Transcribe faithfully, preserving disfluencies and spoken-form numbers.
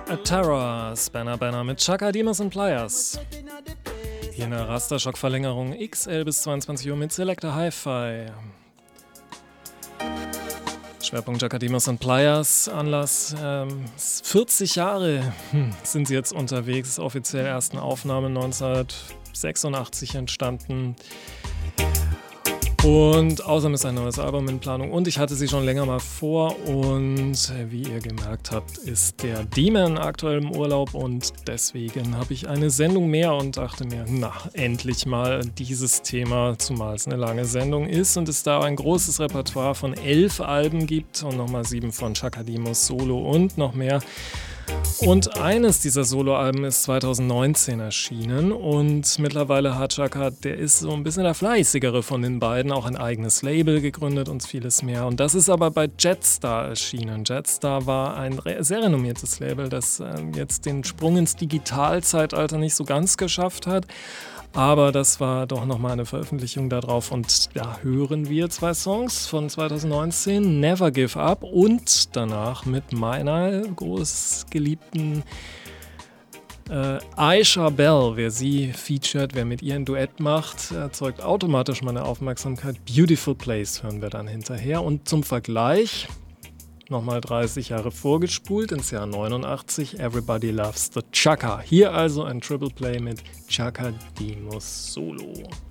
A Terror, Spanner Banner mit Chaka Demus und Pliers. Hier eine Rasterschock-Verlängerung X L bis zweiundzwanzig Uhr mit Selector Hi-Fi. Schwerpunkt Chaka Demus und Pliers. Anlass ähm, vierzig Jahre hm, sind sie jetzt unterwegs. Offiziell ersten Aufnahme neunzehnhundertsechsundachtzig entstanden. Und außerdem ist ein neues Album in Planung und ich hatte sie schon länger mal vor und wie ihr gemerkt habt, ist der Demon aktuell im Urlaub und deswegen habe ich eine Sendung mehr und dachte mir, na, endlich mal dieses Thema, zumal es eine lange Sendung ist und es da ein großes Repertoire von elf Alben gibt und nochmal sieben von Chaka Demus Solo und noch mehr. Und eines dieser Soloalben ist zweitausendneunzehn erschienen und mittlerweile hat Chaka, der ist so ein bisschen der fleißigere von den beiden, auch ein eigenes Label gegründet und vieles mehr. Und das ist aber bei Jetstar erschienen. Jetstar war ein re- sehr renommiertes Label, das äh, jetzt den Sprung ins Digitalzeitalter nicht so ganz geschafft hat. Aber das war doch nochmal eine Veröffentlichung darauf und da hören wir zwei Songs von zweitausendneunzehn, Never Give Up und danach mit meiner großgeliebten äh, Aisha Bell. Wer sie featured, wer mit ihr ein Duett macht, erzeugt automatisch meine Aufmerksamkeit. Beautiful Place hören wir dann hinterher und zum Vergleich nochmal dreißig Jahre vorgespult ins Jahr neunundachtzig, Everybody Loves the Chaka. Hier also ein Triple Play mit Chaka Demus Solo.